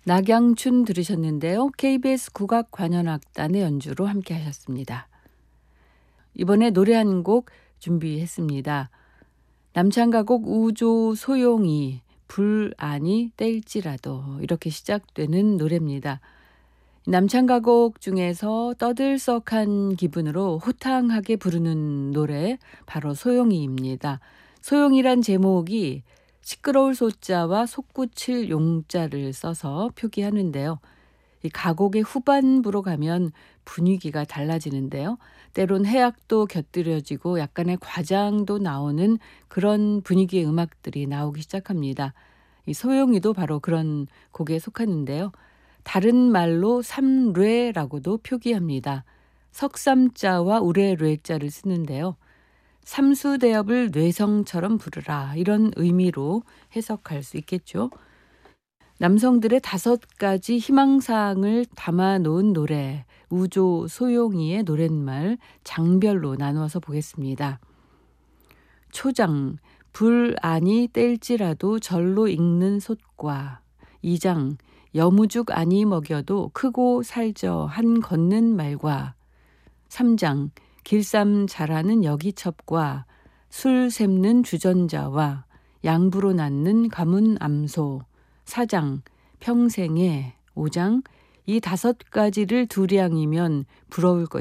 낙양춘 들으셨는데요. KBS 국악관현악단의 연주로 함께 하셨습니다. 이번에 노래 한 곡 준비했습니다. 남창가곡 우조 소용이 불안이 뗄지라도 이렇게 시작되는 노래입니다. 남창가곡 중에서 떠들썩한 기분으로 호탕하게 부르는 노래 바로 소용이입니다. 소용이란 제목이 시끄러울 소자와 솟구칠 용자를 써서 표기하는데요. 이 가곡의 후반부로 가면 분위기가 달라지는데요. 때론 해악도 곁들여지고 약간의 과장도 나오는 그런 분위기의 음악들이 나오기 시작합니다. 이 소용이도 바로 그런 곡에 속하는데요. 다른 말로 삼례라고도 표기합니다. 석삼자와 우레뢰자를 쓰는데요. 삼수대업을 뇌성처럼 부르라 이런 의미로 해석할 수 있겠죠. 남성들의 5가지 희망사항을 담아놓은 노래 우조 소용이의 노랫말 장별로 나누어서 보겠습니다. 초장 불안이 뗄지라도 절로 익는 솥과 2장 여무죽 아니 먹여도 크고 살저 한 걷는 말과 3장 길쌈 잘하는 여기첩과 술 샘는 주전자와 양부로 낳는 가문 암소 4장 평생에 5장 이 5가지를 두량이면 부러울 것